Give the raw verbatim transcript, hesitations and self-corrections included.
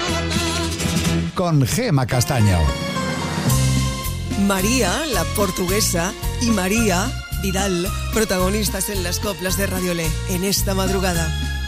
Con Gema Castaño. María, la portuguesa, y María Vidal, protagonistas en las coplas de Radio Le en esta madrugada.